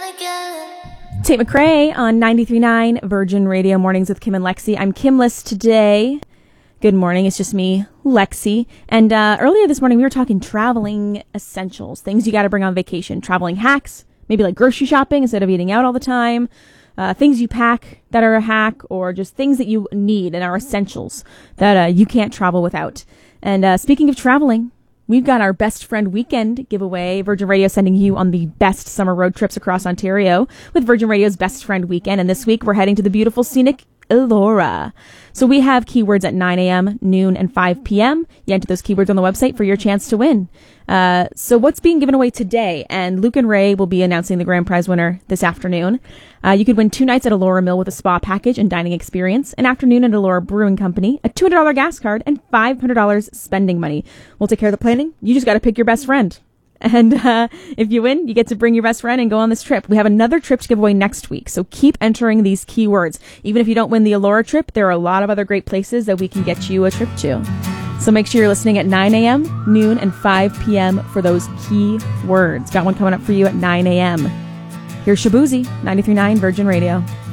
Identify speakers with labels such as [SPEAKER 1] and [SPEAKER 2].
[SPEAKER 1] Tate McRae on 93.9 Virgin Radio Mornings with Kim and Lexi. I'm Kimless today. Good morning. It's just me, Lexi. And earlier this morning, we were talking traveling essentials, things you got to bring on vacation, traveling hacks, maybe like grocery shopping instead of eating out all the time, things you pack that are a hack, or just things that you need and are essentials that you can't travel without. And speaking of traveling, we've got our Best Friend Weekend giveaway. Virgin Radio sending you on the best summer road trips across Ontario with Virgin Radio's Best Friend Weekend. And this week we're heading to the beautiful scenic Elora. So we have keywords at 9 a.m., noon, and 5 p.m. You enter those keywords on the website for your chance to win. So what's being given away today? And Luke and Ray will be announcing the grand prize winner this afternoon. You could win 2 nights at Elora Mill with a spa package and dining experience, an afternoon at Elora Brewing Company, a $200 gas card, and $500 spending money. We'll take care of the planning. You just got to pick your best friend. And if you win, you get to bring your best friend and go on this trip. We have another trip to give away next week, so keep entering these keywords. Even if you don't win the Elora trip, there are a lot of other great places that we can get you a trip to. So make sure you're listening at 9 a.m., noon, and 5 p.m. for those keywords. Got one coming up for you at 9 a.m. Here's Shabuzi, 93.9 Virgin Radio.